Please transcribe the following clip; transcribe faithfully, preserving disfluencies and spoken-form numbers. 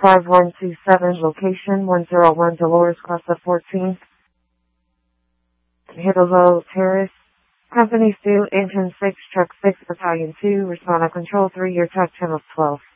five one two seven, location one oh one Dolores Costa fourteenth, Hidalgo Terrace. Company Stu, Engine six, Truck six, Battalion two, respond on Control three, your track channel twelve.